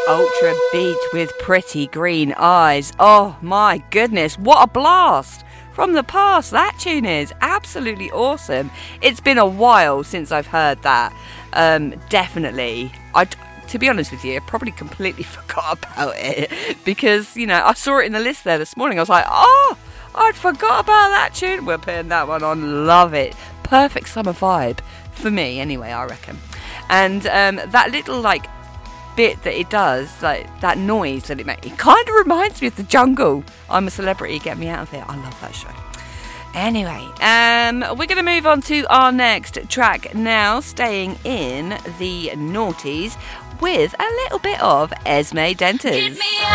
Ultra Beat with Pretty Green Eyes. Oh my goodness, what a blast from the past that tune is. Absolutely awesome. It's been a while since I've heard that. Definitely. To be honest with you, I probably completely forgot about it because, I saw it in the list there this morning. I was like, oh, I'd forgot about that tune. We're putting that one on. Love it. Perfect summer vibe for me anyway, I reckon. And that little bit that it does, that noise that it makes, it kind of reminds me of The Jungle. I'm a Celebrity, Get Me Out of Here. I love that show. Anyway, we're going to move on to our next track now, staying in the noughties with a little bit of Esme Denters.